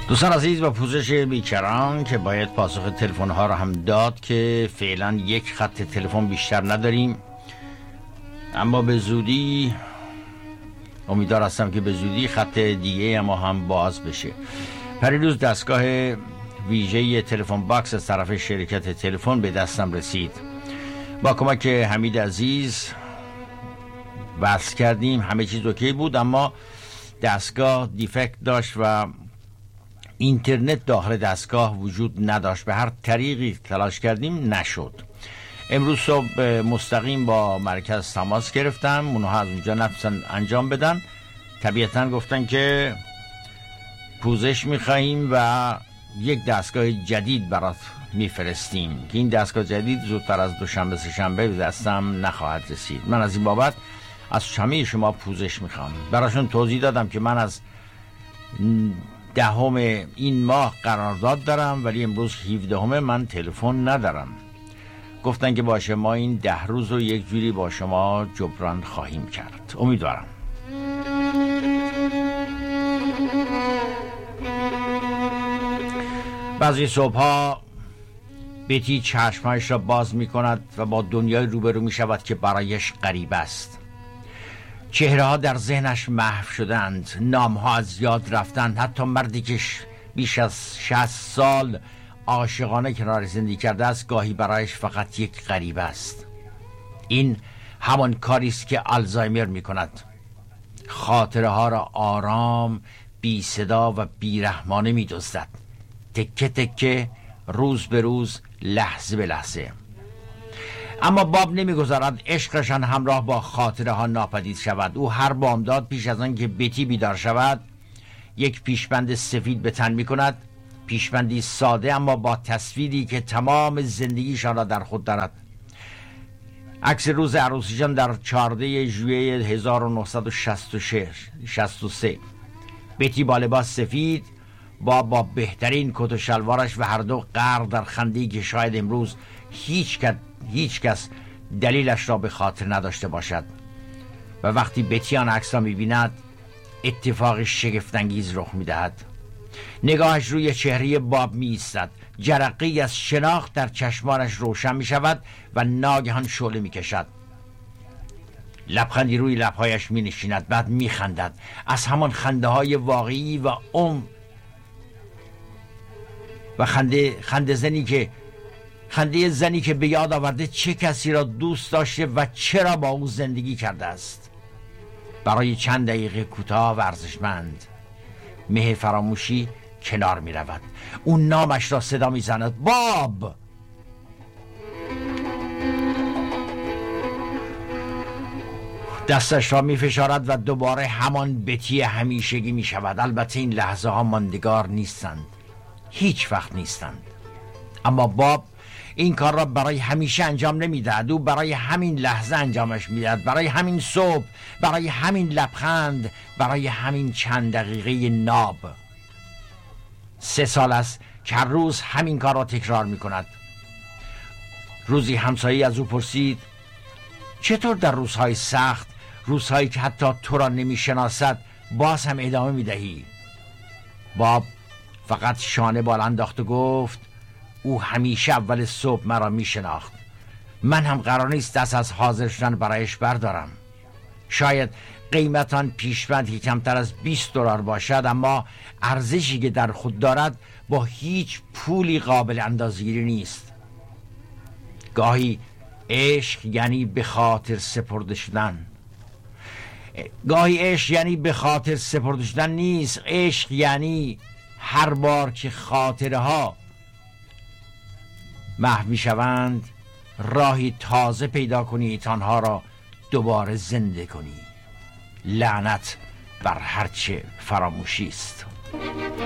دوستان عزیز، با پوزش بیکران که باید پاسخ تلفن ها رو هم داد که فعلا یک خط تلفن بیشتر نداریم، اما به زودی امیدوار هستم که به زودی خط دیگه ما هم باز بشه. پریروز دستگاه ویژه تلفن باکس از طرف شرکت تلفن به دستم رسید. با کمک حمید عزیز وصل کردیم، همه چیز اوکی بود، اما دستگاه دیفکت داشت و اینترنت داخل دستگاه وجود نداشت. به هر طریقی تلاش کردیم نشد. امروز صبح مستقیم با مرکز تماس گرفتم، اونها از اونجا نتونستن انجام بدن. طبیعتاً گفتن که پوزش می‌خواهیم و یک دستگاه جدید برات میفرستیم که این دستگاه جدید زودتر از دوشنبه سه‌شنبه به دستم نخواهد رسید. من از این بابت از همه شما پوزش میخوام. براشون توضیح دادم که من از 10 این ماه قرارداد دارم ولی امروز 17 من تلفن ندارم. گفتن که باشه، ما این 10 روز رو یک جوری با شما جبران خواهیم کرد. امیدوارم. بعضی صبحها بیتی چشمهایش را باز می کند و با دنیای روبرو می شود که برایش غریب است. چهره ها در ذهنش محو شدند، نام ها از یاد رفتند. حتی مردی که بیش از 60 سال عاشقانه کنار زندگی کرده است گاهی برایش فقط یک غریب است. این همان کاری است که آلزایمر می کند. خاطره ها را آرام، بی صدا و بیرحمانه می دزدد، تکه تکه، روز به روز، لحظه به لحظه. اما باب نمیگذارد عشقشان همراه با خاطره ها ناپدید شود. او هر بامداد پیش از آن که بیتی بیدار شود یک پیشبند سفید به تن می کند. پیشبندی ساده اما با تصویری که تمام زندگیشان را در خود دارد. عکس روز عروسیشان در 14 ژوئیه 1963. بیتی با لباس سفید، با بهترین کت و شلوارش و هر دو غرق در خنده‌ای که شاید امروز هیچ کس دلیلش را به خاطر نداشته باشد. و وقتی بیتی آن عکس را می‌بیند اتفاق شگفت‌انگیز رخ می‌دهد. نگاهش روی چهره باب می‌ایستد، جرقه‌ای از شناخت در چشمانش روشن می‌شود و ناگهان شعله می‌کشد. لبخندی روی لب‌هایش می‌نشیند، بعد می‌خندد، از همان خنده‌های واقعی و و خنده زنی که به یاد آورده چه کسی را دوست داشته و چرا با او زندگی کرده است. برای چند دقیقه کوتاه و ارزشمند مه فراموشی کنار می رود. اون نامش را صدا می زند: باب. دستش را می فشارد و دوباره همان بیتی همیشگی می شود. البته این لحظه ها ماندگار نیستند، هیچ وقت نیستند. اما باب این کار را برای همیشه انجام نمیدهد. او برای همین لحظه انجامش میدهد، برای همین صبح، برای همین لبخند، برای همین چند دقیقه ناب. 3 سال است که هر روز همین کار را تکرار میکند. روزی همسایه از او پرسید: چطور در روزهای سخت، روزهایی که حتی تو را نمیشناسد، باز هم ادامه میدهی؟ باب فقط شانه بالا انداخت و گفت: او همیشه اول صبح مرا می شناخت. من هم قرار نیست دست از حاضر شدن برایش بردارم. شاید قیمت آن پیشبند کمتر از $20 باشد، اما ارزشی که در خود دارد با هیچ پولی قابل اندازه‌گیری نیست. گاهی عشق یعنی به خاطر سپرده شدن. گاهی عشق یعنی به خاطر سپرده شدن نیست. عشق یعنی هر بار که خاطره ها محو می شوند راهی تازه پیدا کنی آنها را دوباره زنده کنی. لعنت بر هرچه فراموشی است.